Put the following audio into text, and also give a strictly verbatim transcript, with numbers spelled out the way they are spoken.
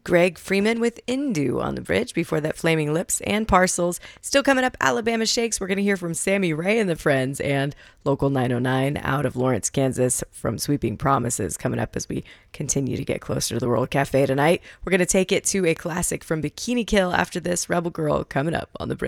Greg Freeman with Indu on the bridge. Before that, Flaming Lips and Parcels. Still coming up, Alabama Shakes. We're going to hear from Sammy Ray and the Friends, and Local nine oh nine out of Lawrence, Kansas from Sweeping Promises coming up as we continue to get closer to the World Cafe tonight. We're going to take it to a classic from Bikini Kill after this. Rebel Girl coming up on the bridge.